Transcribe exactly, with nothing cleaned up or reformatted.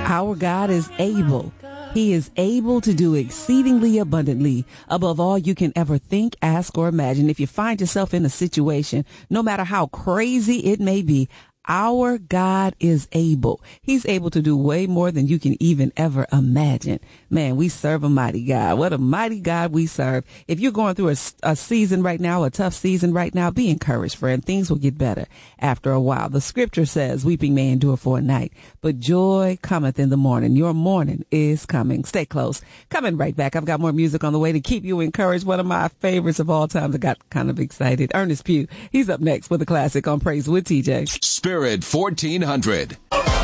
Our God is able. He is able to do exceedingly abundantly above all you can ever think, ask, or imagine. If you find yourself in a situation, no matter how crazy it may be, our God is able. He's able to do way more than you can even ever imagine. Man, we serve a mighty God. What a mighty God we serve. If you're going through a, a season right now, a tough season right now, be encouraged, friend. Things will get better after a while. The scripture says, weeping may endure for a night, but joy cometh in the morning. Your morning is coming. Stay close. Coming right back. I've got more music on the way to keep you encouraged. One of my favorites of all time. I got kind of excited. Ernest Pugh. He's up next with a classic on Praise with T J. Spirit fourteen hundred.